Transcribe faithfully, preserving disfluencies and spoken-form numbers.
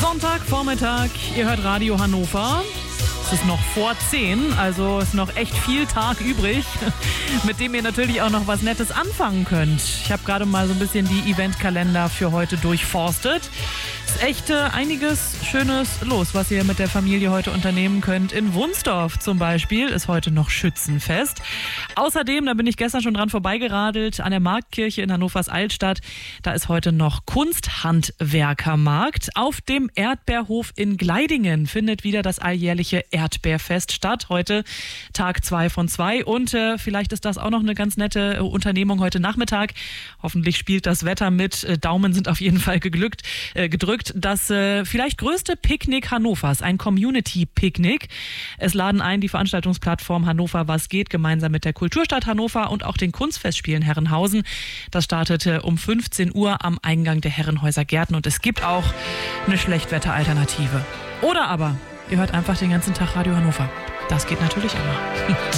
Sonntagvormittag, ihr hört Radio Hannover. Es ist noch vor zehn, also ist noch echt viel Tag übrig, mit dem ihr natürlich auch noch was Nettes anfangen könnt. Ich habe gerade mal so ein bisschen die Eventkalender für heute durchforstet. Es ist echt äh, einiges Schönes los, was ihr mit der Familie heute unternehmen könnt. In Wunsdorf zum Beispiel ist heute noch Schützenfest. Außerdem, da bin ich gestern schon dran vorbeigeradelt, an der Marktkirche in Hannovers Altstadt. Da ist heute noch Kunsthandwerkermarkt. Auf dem Erdbeerhof in Gleidingen findet wieder das alljährliche Erdbeerfest statt. Heute Tag zwei von zwei. Und äh, vielleicht ist das auch noch eine ganz nette äh, Unternehmung heute Nachmittag. Hoffentlich spielt das Wetter mit. Äh, Daumen sind auf jeden Fall geglückt, äh, gedrückt. Das äh, vielleicht größte Picknick Hannovers, ein Community-Picknick. Es laden ein die Veranstaltungsplattform Hannover Was geht gemeinsam mit der Kulturstadt Hannover und auch den Kunstfestspielen Herrenhausen. Das startete um fünfzehn Uhr am Eingang der Herrenhäuser Gärten und es gibt auch eine Schlechtwetteralternative. Oder aber ihr hört einfach den ganzen Tag Radio Hannover. Das geht natürlich immer.